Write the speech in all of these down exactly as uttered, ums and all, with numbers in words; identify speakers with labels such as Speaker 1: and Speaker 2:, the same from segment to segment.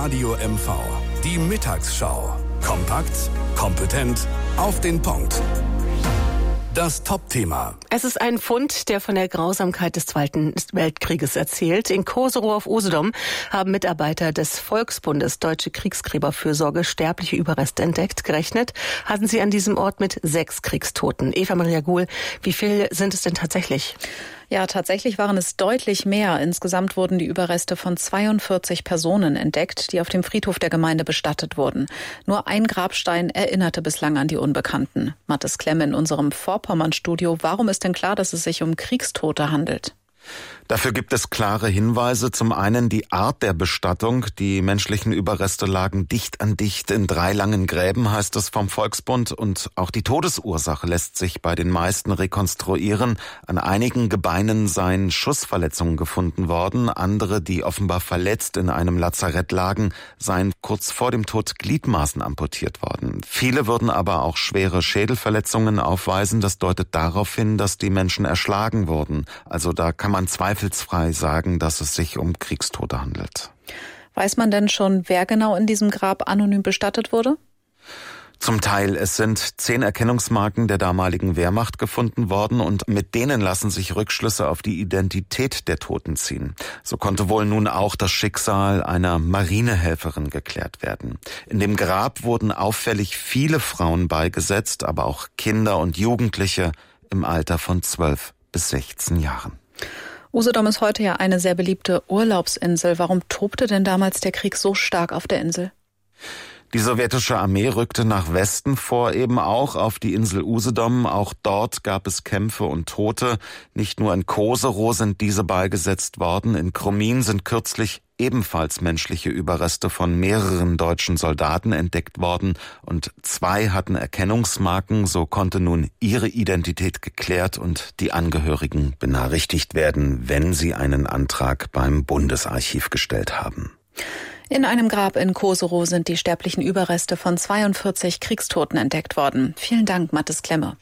Speaker 1: Radio M V. Die Mittagsschau. Kompakt, kompetent, auf den Punkt. Das Top-Thema.
Speaker 2: Es ist ein Fund, der von der Grausamkeit des Zweiten Weltkrieges erzählt. In Koserow auf Usedom haben Mitarbeiter des Volksbundes Deutsche Kriegsgräberfürsorge sterbliche Überreste entdeckt. Gerechnet hatten sie an diesem Ort mit sechs Kriegstoten. Eva Maria Guhl, wie viel sind es denn tatsächlich?
Speaker 3: Ja, tatsächlich waren es deutlich mehr. Insgesamt wurden die Überreste von zweiundvierzig Personen entdeckt, die auf dem Friedhof der Gemeinde bestattet wurden. Nur ein Grabstein erinnerte bislang an die Unbekannten. Mathis Klemme in unserem Vorpommern-Studio. Warum ist denn klar, dass es sich um Kriegstote handelt?
Speaker 4: Dafür gibt es klare Hinweise. Zum einen die Art der Bestattung. Die menschlichen Überreste lagen dicht an dicht in drei langen Gräben, heißt es vom Volksbund. Und auch die Todesursache lässt sich bei den meisten rekonstruieren. An einigen Gebeinen seien Schussverletzungen gefunden worden. Andere, die offenbar verletzt in einem Lazarett lagen, seien kurz vor dem Tod Gliedmaßen amputiert worden. Viele würden aber auch schwere Schädelverletzungen aufweisen. Das deutet darauf hin, dass die Menschen erschlagen wurden. Also da kann man zweifelsfrei sagen, dass es sich um Kriegstote handelt.
Speaker 3: Weiß man denn schon, wer genau in diesem Grab anonym bestattet wurde?
Speaker 4: Zum Teil. Es sind zehn Erkennungsmarken der damaligen Wehrmacht gefunden worden und mit denen lassen sich Rückschlüsse auf die Identität der Toten ziehen. So konnte wohl nun auch das Schicksal einer Marinehelferin geklärt werden. In dem Grab wurden auffällig viele Frauen beigesetzt, aber auch Kinder und Jugendliche im Alter von zwölf bis sechzehn Jahren.
Speaker 3: Usedom ist heute ja eine sehr beliebte Urlaubsinsel. Warum tobte denn damals der Krieg so stark auf der Insel?
Speaker 4: Die sowjetische Armee rückte nach Westen vor, eben auch auf die Insel Usedom. Auch dort gab es Kämpfe und Tote. Nicht nur in Koserow sind diese beigesetzt worden. In Chromin sind kürzlich ebenfalls menschliche Überreste von mehreren deutschen Soldaten entdeckt worden. Und zwei hatten Erkennungsmarken. So konnte nun ihre Identität geklärt und die Angehörigen benachrichtigt werden, wenn sie einen Antrag beim Bundesarchiv gestellt haben.
Speaker 3: In einem Grab in Koserow sind die sterblichen Überreste von zweiundvierzig Kriegstoten entdeckt worden. Vielen Dank, Mathis Klemme.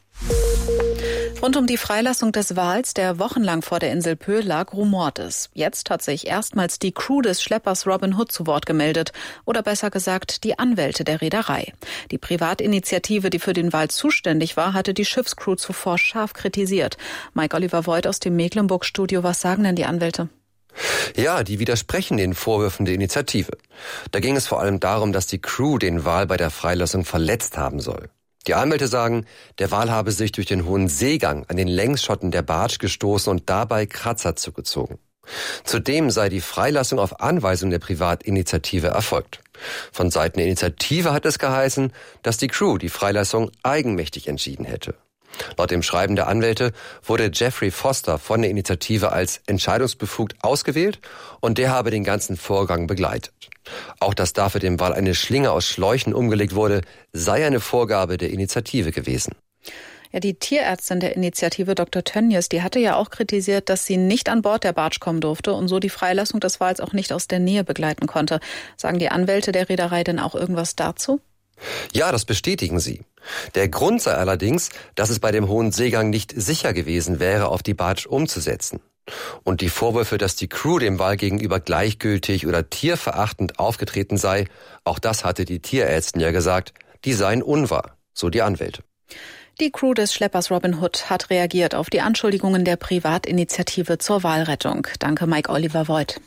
Speaker 3: Rund um die Freilassung des Wals, der wochenlang vor der Insel Pö lag, rumort es. Jetzt hat sich erstmals die Crew des Schleppers Robin Hood zu Wort gemeldet. Oder besser gesagt, die Anwälte der Reederei. Die Privatinitiative, die für den Wal zuständig war, hatte die Schiffscrew zuvor scharf kritisiert. Mike Oliver Voigt aus dem Mecklenburg-Studio. Was sagen denn die Anwälte?
Speaker 5: Ja, die widersprechen den Vorwürfen der Initiative. Da ging es vor allem darum, dass die Crew den Wal bei der Freilassung verletzt haben soll. Die Anwälte sagen, der Wal habe sich durch den hohen Seegang an den Längsschotten der Barge gestoßen und dabei Kratzer zugezogen. Zudem sei die Freilassung auf Anweisung der Privatinitiative erfolgt. Von Seiten der Initiative hat es geheißen, dass die Crew die Freilassung eigenmächtig entschieden hätte. Laut dem Schreiben der Anwälte wurde Jeffrey Foster von der Initiative als entscheidungsbefugt ausgewählt und der habe den ganzen Vorgang begleitet. Auch dass dafür dem Wal eine Schlinge aus Schläuchen umgelegt wurde, sei eine Vorgabe der Initiative gewesen.
Speaker 3: Ja, die Tierärztin der Initiative, Doktor Tönnies, die hatte ja auch kritisiert, dass sie nicht an Bord der Barge kommen durfte und so die Freilassung des Wals auch nicht aus der Nähe begleiten konnte. Sagen die Anwälte der Reederei denn auch irgendwas dazu?
Speaker 5: Ja, das bestätigen sie. Der Grund sei allerdings, dass es bei dem hohen Seegang nicht sicher gewesen wäre, auf die Barge umzusetzen. Und die Vorwürfe, dass die Crew dem Wal gegenüber gleichgültig oder tierverachtend aufgetreten sei, auch das hatte die Tierärztin ja gesagt, die seien unwahr, so die Anwälte.
Speaker 3: Die Crew des Schleppers Robin Hood hat reagiert auf die Anschuldigungen der Privatinitiative zur Walrettung. Danke, Mike Oliver Voigt.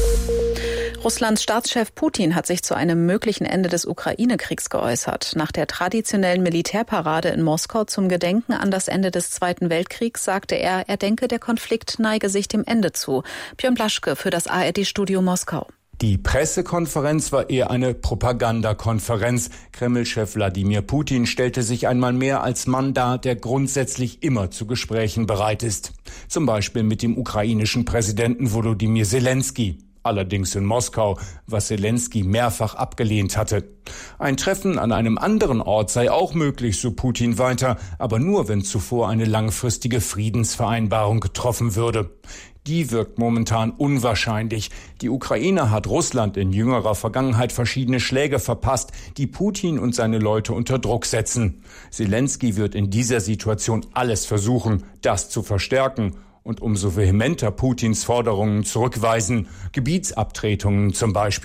Speaker 3: Russlands Staatschef Putin hat sich zu einem möglichen Ende des Ukraine-Kriegs geäußert. Nach der traditionellen Militärparade in Moskau zum Gedenken an das Ende des Zweiten Weltkriegs sagte er, er denke, der Konflikt neige sich dem Ende zu. Björn Blaschke für das A R D-Studio Moskau.
Speaker 6: Die Pressekonferenz war eher eine Propagandakonferenz. Kreml-Chef Wladimir Putin stellte sich einmal mehr als Mann dar, der grundsätzlich immer zu Gesprächen bereit ist. Zum Beispiel mit dem ukrainischen Präsidenten Volodymyr Zelensky. Allerdings in Moskau, was Zelensky mehrfach abgelehnt hatte. Ein Treffen an einem anderen Ort sei auch möglich, so Putin weiter, aber nur, wenn zuvor eine langfristige Friedensvereinbarung getroffen würde. Die wirkt momentan unwahrscheinlich. Die Ukraine hat Russland in jüngerer Vergangenheit verschiedene Schläge verpasst, die Putin und seine Leute unter Druck setzen. Zelensky wird in dieser Situation alles versuchen, das zu verstärken und umso vehementer Putins Forderungen zurückweisen, Gebietsabtretungen zum Beispiel.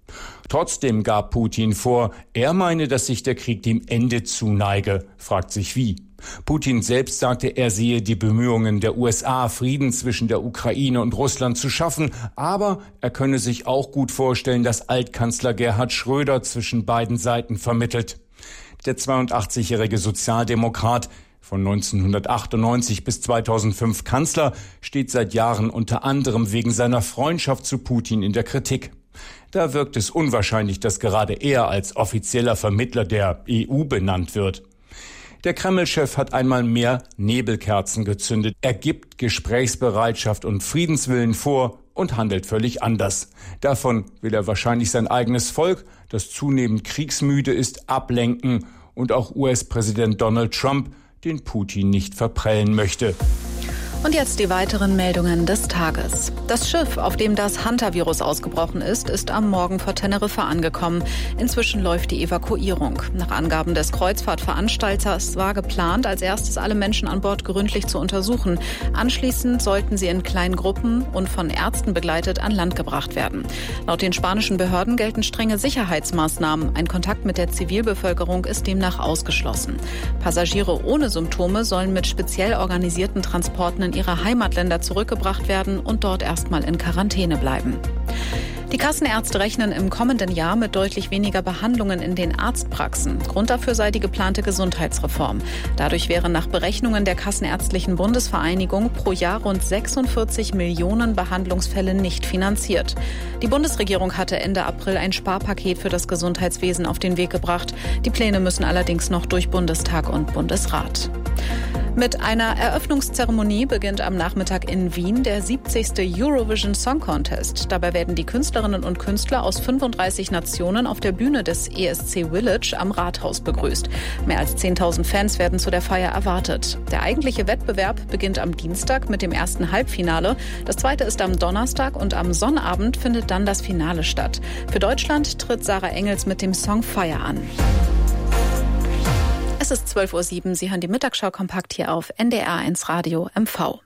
Speaker 6: Trotzdem gab Putin vor, er meine, dass sich der Krieg dem Ende zuneige. Fragt sich wie. Putin selbst sagte, er sehe die Bemühungen der U S A, Frieden zwischen der Ukraine und Russland zu schaffen, aber er könne sich auch gut vorstellen, dass Altkanzler Gerhard Schröder zwischen beiden Seiten vermittelt. Der zweiundachtzigjährige Sozialdemokrat, von neunzehnhundertachtundneunzig bis zweitausendfünf Kanzler, steht seit Jahren unter anderem wegen seiner Freundschaft zu Putin in der Kritik. Da wirkt es unwahrscheinlich, dass gerade er als offizieller Vermittler der E U benannt wird. Der Kreml-Chef hat einmal mehr Nebelkerzen gezündet. Er gibt Gesprächsbereitschaft und Friedenswillen vor und handelt völlig anders. Davon will er wahrscheinlich sein eigenes Volk, das zunehmend kriegsmüde ist, ablenken und auch U S-Präsident Donald Trump, den Putin nicht verprellen möchte.
Speaker 3: Und jetzt die weiteren Meldungen des Tages. Das Schiff, auf dem das Hantavirus ausgebrochen ist, ist am Morgen vor Teneriffa angekommen. Inzwischen läuft die Evakuierung. Nach Angaben des Kreuzfahrtveranstalters war geplant, als erstes alle Menschen an Bord gründlich zu untersuchen. Anschließend sollten sie in kleinen Gruppen und von Ärzten begleitet an Land gebracht werden. Laut den spanischen Behörden gelten strenge Sicherheitsmaßnahmen. Ein Kontakt mit der Zivilbevölkerung ist demnach ausgeschlossen. Passagiere ohne Symptome sollen mit speziell organisierten Transporten in ihre Heimatländer zurückgebracht werden und dort erstmal in Quarantäne bleiben. Die Kassenärzte rechnen im kommenden Jahr mit deutlich weniger Behandlungen in den Arztpraxen. Grund dafür sei die geplante Gesundheitsreform. Dadurch wären nach Berechnungen der Kassenärztlichen Bundesvereinigung pro Jahr rund sechsundvierzig Millionen Behandlungsfälle nicht finanziert. Die Bundesregierung hatte Ende April ein Sparpaket für das Gesundheitswesen auf den Weg gebracht. Die Pläne müssen allerdings noch durch Bundestag und Bundesrat. Mit einer Eröffnungszeremonie beginnt am Nachmittag in Wien der siebzigste Eurovision Song Contest. Dabei werden die Künstlerinnen und Künstler aus fünfunddreißig Nationen auf der Bühne des E S C Village am Rathaus begrüßt. Mehr als zehntausend Fans werden zu der Feier erwartet. Der eigentliche Wettbewerb beginnt am Dienstag mit dem ersten Halbfinale. Das zweite ist am Donnerstag und am Sonnabend findet dann das Finale statt. Für Deutschland tritt Sarah Engels mit dem Song Fire an. Es ist zwölf Uhr sieben, Sie hören die Mittagsschau kompakt hier auf N D R eins Radio M V.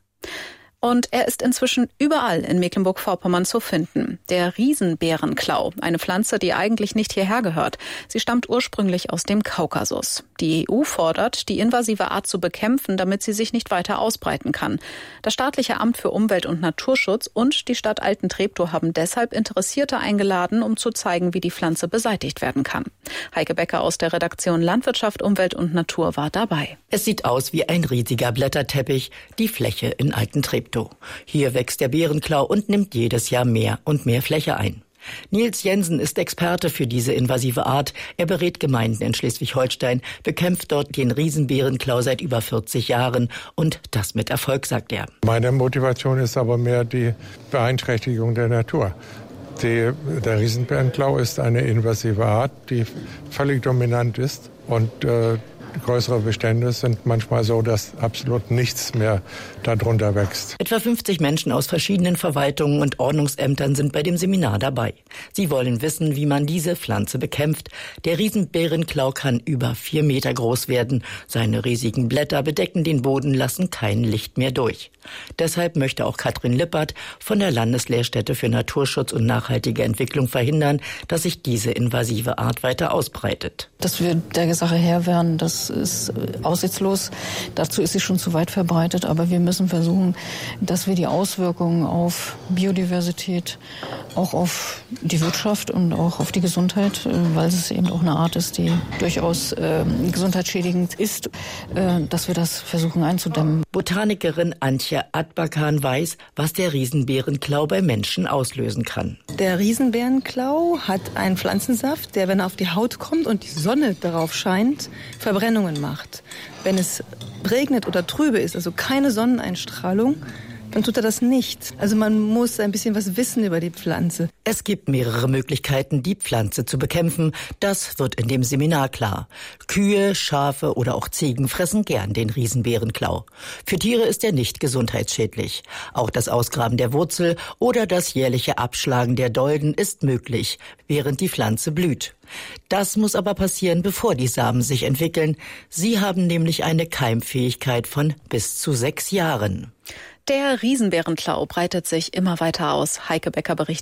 Speaker 3: Und er ist inzwischen überall in Mecklenburg-Vorpommern zu finden. Der Riesenbärenklau, eine Pflanze, die eigentlich nicht hierher gehört. Sie stammt ursprünglich aus dem Kaukasus. Die E U fordert, die invasive Art zu bekämpfen, damit sie sich nicht weiter ausbreiten kann. Das staatliche Amt für Umwelt- und Naturschutz und die Stadt Alten-Treptow haben deshalb Interessierte eingeladen, um zu zeigen, wie die Pflanze beseitigt werden kann. Heike Becker aus der Redaktion Landwirtschaft, Umwelt und Natur war dabei.
Speaker 7: Es sieht aus wie ein riesiger Blätterteppich, die Fläche in Alten-Treptow. Hier wächst der Bärenklau und nimmt jedes Jahr mehr und mehr Fläche ein. Nils Jensen ist Experte für diese invasive Art. Er berät Gemeinden in Schleswig-Holstein, bekämpft dort den Riesenbärenklau seit über vierzig Jahren und das mit Erfolg, sagt er.
Speaker 8: Meine Motivation ist aber mehr die Beeinträchtigung der Natur. Die, der Riesenbärenklau ist eine invasive Art, die völlig dominant ist und äh, größere Bestände sind manchmal so, dass absolut nichts mehr darunter wächst.
Speaker 7: Etwa fünfzig Menschen aus verschiedenen Verwaltungen und Ordnungsämtern sind bei dem Seminar dabei. Sie wollen wissen, wie man diese Pflanze bekämpft. Der Riesenbärenklau kann über vier Meter groß werden. Seine riesigen Blätter bedecken den Boden, lassen kein Licht mehr durch. Deshalb möchte auch Katrin Lippert von der Landeslehrstätte für Naturschutz und nachhaltige Entwicklung verhindern, dass sich diese invasive Art weiter ausbreitet.
Speaker 9: Dass wir der Sache Herr werden, das ist aussichtslos. Dazu ist sie schon zu weit verbreitet. Aber wir müssen versuchen, dass wir die Auswirkungen auf Biodiversität, auch auf die Wirtschaft und auch auf die Gesundheit, weil es eben auch eine Art ist, die durchaus äh, gesundheitsschädigend ist, äh, dass wir das versuchen einzudämmen.
Speaker 7: Botanikerin Antje Atbakan weiß, was der Riesenbärenklau bei Menschen auslösen kann.
Speaker 10: Der Riesenbärenklau hat einen Pflanzensaft, der, wenn er auf die Haut kommt und die Sonne darauf scheint, Verbrennungen macht. Wenn es regnet oder trübe ist, also keine Sonneneinstrahlung, dann tut er das nicht. Also man muss ein bisschen was wissen über die Pflanze.
Speaker 7: Es gibt mehrere Möglichkeiten, die Pflanze zu bekämpfen. Das wird in dem Seminar klar. Kühe, Schafe oder auch Ziegen fressen gern den Riesenbärenklau. Für Tiere ist er nicht gesundheitsschädlich. Auch das Ausgraben der Wurzel oder das jährliche Abschlagen der Dolden ist möglich, während die Pflanze blüht. Das muss aber passieren, bevor die Samen sich entwickeln. Sie haben nämlich eine Keimfähigkeit von bis zu sechs Jahren.
Speaker 3: Der Riesenbärenklau breitet sich immer weiter aus, Heike Becker berichtete.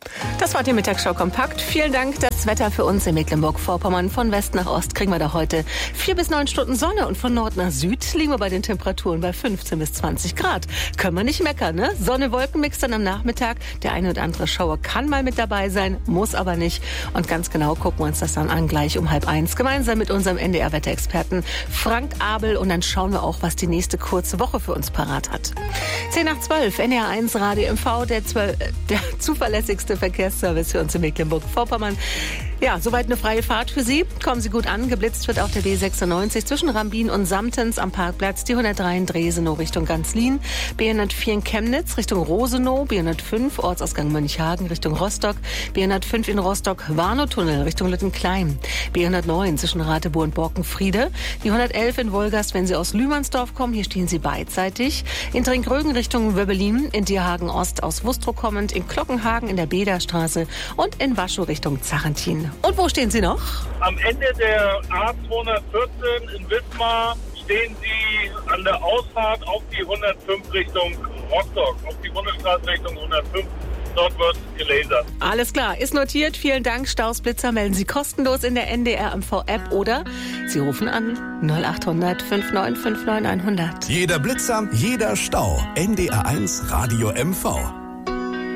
Speaker 2: Das war die Mittagsschau kompakt. Vielen Dank. Das Wetter für uns in Mecklenburg-Vorpommern. Von West nach Ost kriegen wir da heute vier bis neun Stunden Sonne und von Nord nach Süd liegen wir bei den Temperaturen bei fünfzehn bis zwanzig Grad. Können wir nicht meckern, ne? Sonne-Wolken-Mix dann am Nachmittag. Der eine oder andere Schauer kann mal mit dabei sein, muss aber nicht. Und ganz genau gucken wir uns das dann an, gleich um halb eins, gemeinsam mit unserem N D R-Wetterexperten Frank Abel. Und dann schauen wir auch, was die nächste kurze Woche für uns parat hat. zehn nach zwölf, N D R eins Radio M V, der, zwölf, der zuverlässigste Verkehrsservice für uns in Mecklenburg-Vorpommern. Ja, soweit eine freie Fahrt für Sie. Kommen Sie gut an. Geblitzt wird auf der B sechsundneunzig zwischen Rambin und Samtens am Parkplatz. Die hundertdrei in Dresenow Richtung Ganzlin. B hundertvier in Chemnitz Richtung Rosenow. B hundertfünf Ortsausgang Mönchhagen Richtung Rostock. B hundertfünf in Rostock Warnow-Tunnel Richtung Lüttenklein. B hundertneun zwischen Rateburg und Borkenfriede. Die hundertelf in Wolgast, wenn Sie aus Lühmannsdorf kommen. Hier stehen Sie beidseitig. In Trinkrögen Richtung Wöbbelin. In Dierhagen Ost aus Wustrow kommend. In Glockenhagen in der Bederstraße. Und in Waschow Richtung Zachentin. Und wo stehen Sie noch?
Speaker 11: Am Ende der A zweihundertvierzehn in Wismar stehen Sie an der Ausfahrt auf die hundertfünf Richtung Rostock, auf die Bundesstraße Richtung hundertfünf. Dort wird gelasert.
Speaker 2: Alles klar, ist notiert. Vielen Dank. Stausblitzer melden Sie kostenlos in der N D R M V-App oder Sie rufen an null acht hundert fünf neun fünf neun hundert.
Speaker 1: Jeder Blitzer, jeder Stau. N D R eins Radio M V.